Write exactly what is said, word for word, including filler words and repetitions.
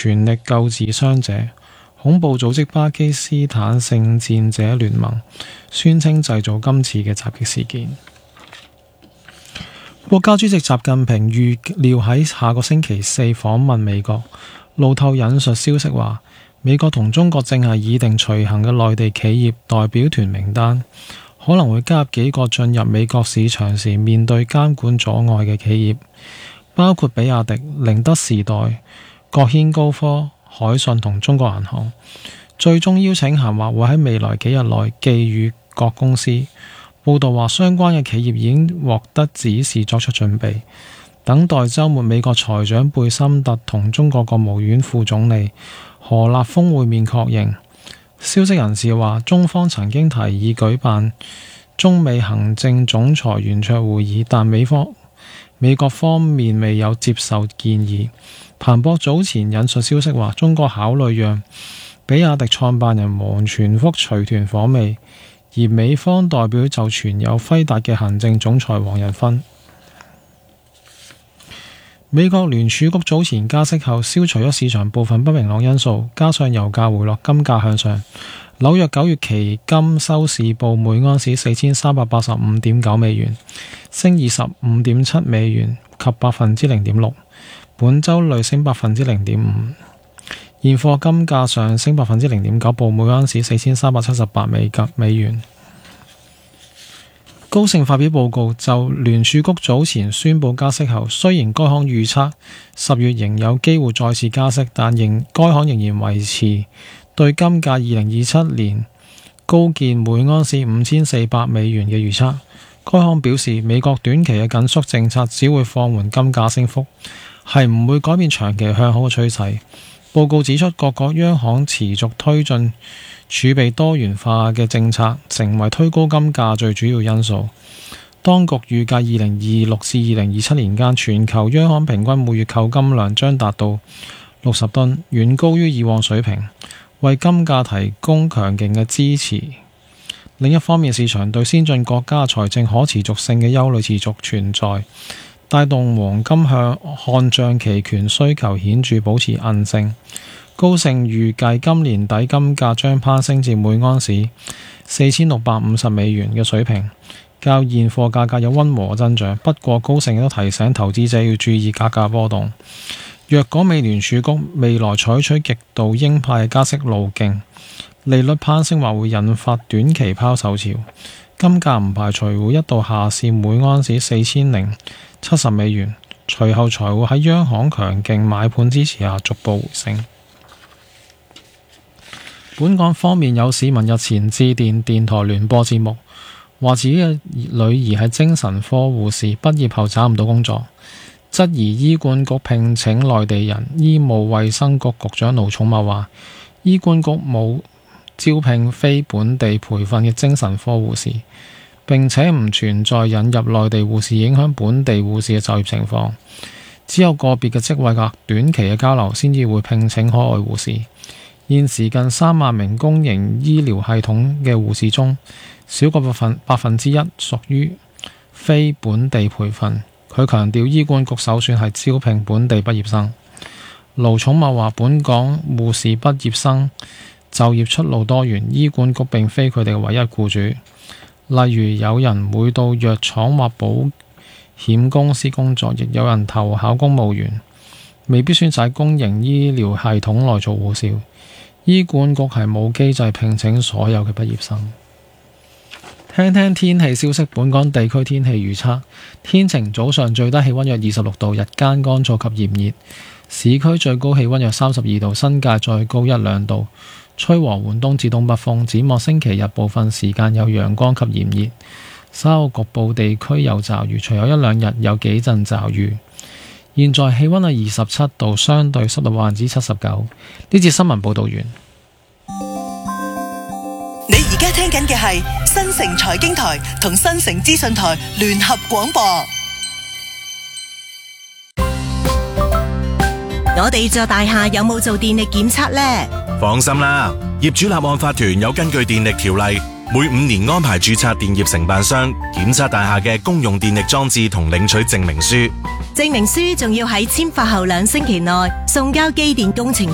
全力救治傷者。恐怖組織巴基斯坦聖戰者聯盟宣稱製造今次嘅襲擊事件。國家主席習近平預料喺下個星期四訪問美國。路透引述消息話，美國同中國正係擬定隨行嘅內地企業代表團名單，可能會加入幾個進入美國市場時面對監管阻礙嘅企業，包括比亞迪、寧德時代、國軒高科、海信同中國銀行。最終邀請函或會喺未來幾日內寄予各公司。報道話，相關嘅企業已經獲得指示作出準備，等待週末美國財長貝森特同中國國務院副總理何立峰會面確認。消息人士話，中方曾經提議舉辦中美行政總裁圓桌會議，但美方美國方面未有接受建議。彭博早前引述消息話，中國考慮讓比亞迪創辦人王傳福隨團訪美，而美方代表就傳有輝達嘅行政總裁黃仁勳。美國聯儲局早前加息後，消除咗市場部分不明朗因素，加上油價回落，金價向上。紐約九月期金收市報每盎司四千三百八十五點九美元，升二十五點七美元及百分之零點六。本週累升百分之零點五。現貨金價上升百分之零點九，報每盎司四千三百七十八美及美元。高盛發表報告，就聯儲局早前宣布加息後，雖然該行預測十月仍有機會再次加息，但仍該行仍然維持對金價二零二七年高見每盎司五千四百美元嘅預測。該行表示，美國短期嘅緊縮政策只會放緩金價升幅，係唔會改變長期向好嘅趨勢。報告指出，各國央行持續推進儲備多元化嘅政策，成為推高金價最主要因素。當局預計二零二六至二零二七年間，全球央行平均每月購金量將達到六十噸，遠高於以往水平，為金價提供強勁嘅支持。另一方面，市場對先進國家財政可持續性嘅憂慮持續存在，帶動黃金向看漲期權需求顯著保持韌性。高盛預計今年底金價將攀升至每盎司四千六百五十美元嘅水平，較現貨價格有溫和增長。不過高盛亦都提醒投資者要注意價格波動。若果美聯儲局未來採取極度鷹派嘅加息路徑，利率攀升或會引發短期拋售潮，金價唔排除會一度下試每盎司四千零七十美元，隨後才會喺央行強勁買盤支持下逐步回升。本港方面，有市民日前致電電台聯播節目，話自己嘅女兒係精神科護士，畢業後找唔到工作，質疑醫管局聘請內地人。醫務衛生局局長盧寵茂話，醫管局冇招聘非本地培訓嘅精神科護士，並且唔存在引入內地護士影響本地護士嘅就業情況，只有個別嘅職位嘅短期嘅交流先至會聘請海外護士。現時近三萬名公營醫療系統嘅護士中，少過百分百分之一屬於非本地培訓。佢強調醫管局首選係招聘本地畢業生。盧寵茂話，本港護士畢業生就業出路多元，醫管局並非佢哋嘅唯一僱主。例如有人會到藥廠或保險公司工作，亦有人投考公務員，未必選擇公營醫療系統內做護士。醫管局係冇機制聘請所有嘅畢業生。聽聽天氣消息，本港地區天氣預測：天晴，早上最低氣溫約二十六度，日間乾燥及炎熱，市區最高氣溫約三十二度，新界再高一兩度，吹和緩東至東北風。展望星期日部分時間有陽光及炎熱，稍後局部地區有驟雨，隨後一兩日有幾陣驟雨。現在氣溫係二十七度，相對濕度百分之七十九。呢節新聞報道完。 你而家聽緊嘅係新城財經台同新城資訊台聯合廣播。我哋座大廈有冇做電力檢測呢？ 放心啦，業主立案法團有根據電力條例，每五年安排註冊電業承辦商檢測大廈嘅公用電力裝置同領取證明書。 證明書仲要喺簽發後兩星期內送交機電工程